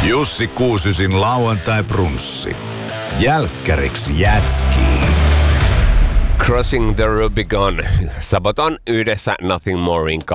Jussi Kuusysin lauantai-brunssi. Jälkkäriksi jätskii. Crossing the Rubicon. Sabaton yhdessä Nothing Morein